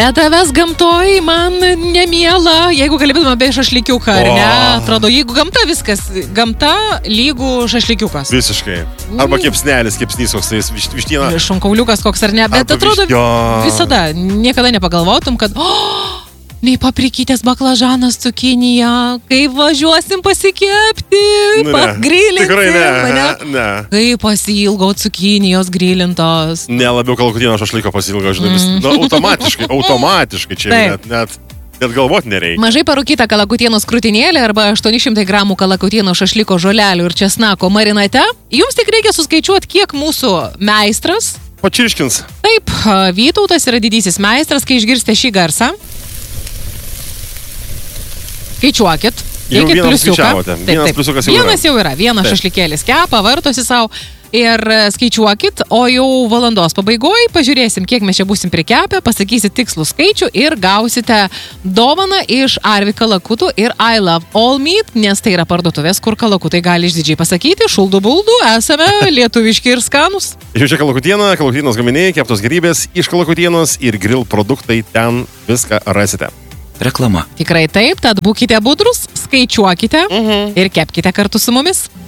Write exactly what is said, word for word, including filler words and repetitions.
Tavęs gamtoj man nemiela, jeigu kalbėtume apie šašlykiuką, ar ne? Atrodo, jeigu gamta viskas, gamta lygų šašlykiukas. Visiškai. Arba kepsnelis, kepsnys koks, tai vištiena. Šonkauliukas koks ar ne, bet Arba atrodo viš... visada, niekada nepagalvotum, kad oh, nei paprikytės baklažanas cukinija, kai važiuosim pasikepti, Nu, ne. pagrilinti. Tikrai ne, mane. ne. Kai pasilgau cukinijos grilintos. Ne labiau kalakutieno šašlyko pasilgo, žinai, vis, Mm. nu, automatiškai, automatiškai čia Taip. net, net, net galvot nereikia. Mažai parūkyta kalakutienos krūtinėlė arba aštuoni šimtai gramų kalakutieno šašlyko žolelių ir česnako marinate. Jums tik reikia suskaičiuoti, kiek mūsų meistras. Pačirškins. Taip, Vytautas yra didysis meistras, kai išgirsite šį garsą. Skaičiuokit. Jau Dėkit vieną pliusiuką. skaičiavote. Taip, Vienas taip. pliusiukas jau yra. Vienas jau yra. Vienas Taip. šašlykėlis kepa, vartosi savo. Ir skaičiuokit, o jau valandos pabaigoje pažiūrėsim, kiek mes čia būsim prikepę, pasakysit tikslų skaičių ir gausite dovaną iš Arvi kalakutų ir I Love All Meat, nes tai yra parduotuvės, kur kalakutai gali išdidžiai pasakyti, šuldų buldų, esame lietuviški ir skanus. Jau čia kalakutiena, kalakutienos gaminiai, keptos gerybės iš kalakutienos ir grill produktai, ten viską rasite. Reklama. Tikrai taip, tad būkite budrus, skaičiuokite Mhm. ir kepkite kartu su mumis.